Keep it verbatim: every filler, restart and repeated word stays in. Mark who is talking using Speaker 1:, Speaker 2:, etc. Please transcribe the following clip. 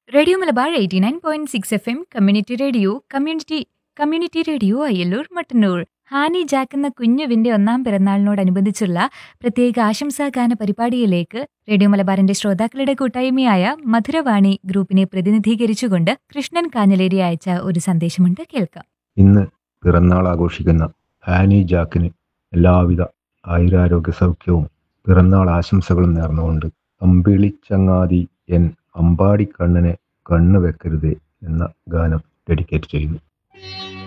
Speaker 1: Radio Malabar eighty nine point six F M community radio community community radio Ayyallur Mattannur. ഹാനി Jack എന്ന കുഞ്ഞുവിന്റെ ഒന്നാം പിറന്നാളിനോടനുബന്ധിച്ചുള്ള പ്രത്യേക ആശംസാഗാന പരിപാടിയിലേക്ക് റേഡിയോ മലബാറിന്റെ ശ്രോതാക്കളുടെ കൂട്ടായ്മയായ മധുരവാണി ഗ്രൂപ്പിനെ പ്രതിനിധീകരിച്ചുകൊണ്ട് കൃഷ്ണൻ കാഞ്ഞലേരി അയച്ച ഒരു സന്ദേശമുണ്ട്, കേൾക്കാം.
Speaker 2: ഇന്ന് പിറന്നാൾ ആഘോഷിക്കുന്ന ഹാനി ജാക്കിന് എല്ലാവിധ ആയുരാരോഗ്യ സൗഖ്യവും പിറന്നാൾ ആശംസകളും നേർന്നുകൊണ്ട് അമ്പിളിച്ചങ്ങാതി എൻ അമ്പാടിക്കണ്ണനെ കണ്ണു വെക്കരുതേ എന്ന ഗാനം ഡെഡിക്കേറ്റ് ചെയ്യുന്നു.